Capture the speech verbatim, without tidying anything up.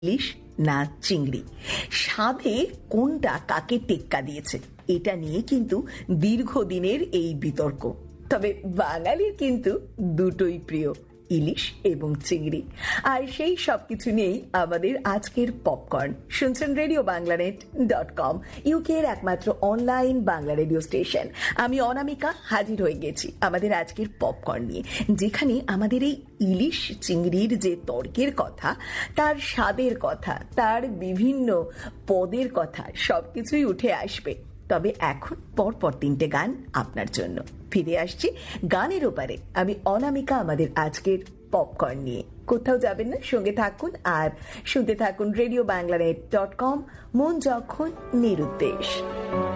ইলিশ না চিংড়ি, স্বাদে কোনটা কাকে টেক্কা দিয়েছে এটা নিয়ে কিন্তু দীর্ঘদিনের এই বিতর্ক। তবে বাঙালির কিন্তু দুটোই প্রিয়, ইলিশ এবং চিংড়ি। আর সেই সবকিছু নিয়েই আমাদের আজকের পপকর্ন। শুনছেন রেডিও বাংলানেট ডট কম, ইউকের একমাত্র অনলাইন বাংলা রেডিও স্টেশন। আমি অনামিকা হাজির হয়ে গেছি আমাদের আজকের পপকর্ন নিয়ে, যেখানে আমাদের এই ইলিশ চিংড়ির যে তর্কের কথা, তার স্বাদের কথা, তার বিভিন্ন পদের কথা সবকিছুই উঠে আসবে। তবে এখন পরপর তিনটে গান আপনার জন্য। ফিরে আসছি গানের ওপারে, আমি অনামিকা আমাদের আজকের পপকর্ন নিয়ে। কোথাও যাবেন না, সঙ্গে থাকুন আর শুনতে থাকুন রেডিও বাংলানেট ডট কম, মন যখন নিরুদ্দেশ।